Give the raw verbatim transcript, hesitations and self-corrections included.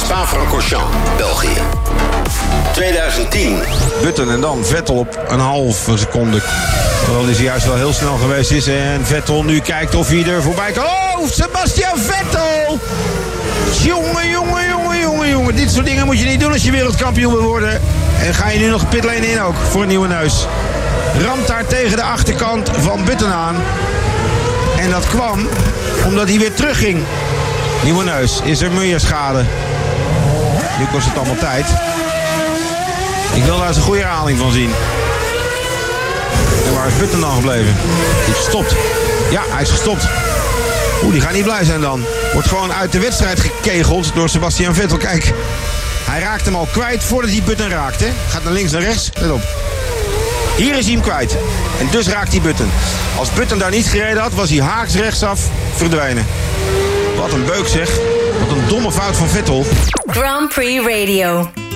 Spa-Francorchamps, België. tweeduizend tien. Button en dan Vettel op een halve seconde. Terwijl hij juist wel heel snel geweest is. En Vettel nu kijkt of hij er voorbij kan. Oh, Sebastian Vettel! Jongen, jongen, jongen, jongen, jongen. Dit soort dingen moet je niet doen als je wereldkampioen wil worden. En ga je nu nog de pitlane in ook voor een nieuwe neus. Ramt daar tegen de achterkant van Button aan. En dat kwam omdat hij weer terugging. Nieuwe neus. Is er milieuschade? Nu kost het allemaal tijd. Ik wil daar eens een goede herhaling van zien. En waar is Button dan gebleven? Die is gestopt. Ja, hij is gestopt. Oeh, die gaat niet blij zijn dan. Wordt gewoon uit de wedstrijd gekegeld door Sebastian Vettel. Kijk, hij raakt hem al kwijt voordat hij Button raakt. Hè? Gaat naar links, naar rechts. Let op. Hier is hij hem kwijt. En dus raakt hij Button. Als Button daar niet gereden had, was hij haaks rechtsaf verdwijnen. Wat een beuk zeg. Wat een domme fout van Vettel. Grand Prix Radio.